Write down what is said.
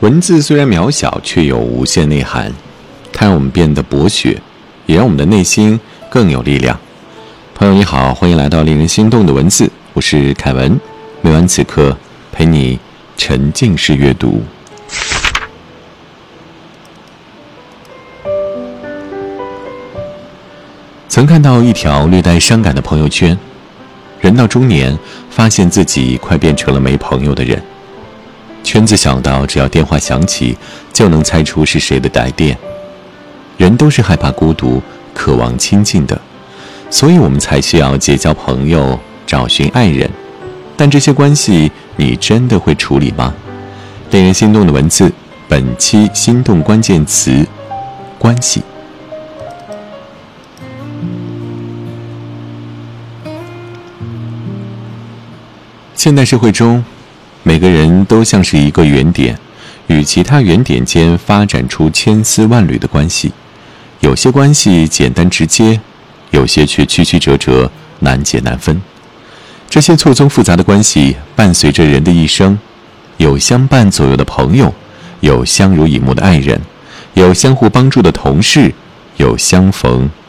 文字虽然渺小，却有无限内涵，它让我们变得博学，也让我们的内心更有力量。朋友你好，欢迎来到令人心动的文字，我是凯文。每晚此刻陪你沉浸式阅读。曾看到一条略带伤感的朋友圈，人到中年，发现自己快变成了没朋友的人。圈子小到只要电话响起，就能猜出是谁的来电。人都是害怕孤独，渴望亲近的，所以我们才需要结交朋友，找寻爱人。但这些关系，你真的会处理吗？令人心动的文字，本期心动关键词：关系。现代社会中，每个人都像是一个圆点，与其他圆点间发展出千丝万缕的关系。有些关系简单直接，有些却曲曲折折，难解难分。这些错综复杂的关系伴随着人的一生，有相伴左右的朋友，有相濡以沫的爱人，有相互帮助的同事，有相逢